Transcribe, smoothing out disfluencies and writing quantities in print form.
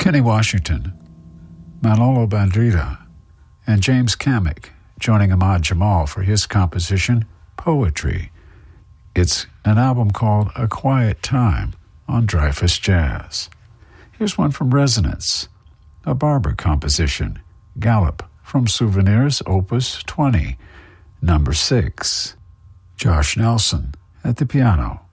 Kenny Washington, Manolo Bandrita, and James Kamek joining Ahmad Jamal for his composition, Poetry. It's an album called A Quiet Time on Dreyfus Jazz. Here's one from Resonance, a Barber composition, Gallop from Souvenirs Opus 20, number 6. Josh Nelson at the piano.